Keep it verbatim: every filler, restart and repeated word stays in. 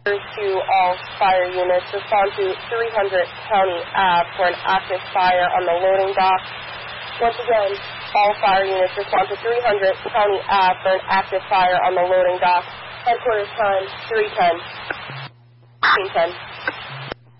To all fire units, respond to three hundred County Ave for an active fire on the loading dock. Once again, all fire units respond to three hundred County Ave for an active fire on the loading dock. Headquarters time, three ten.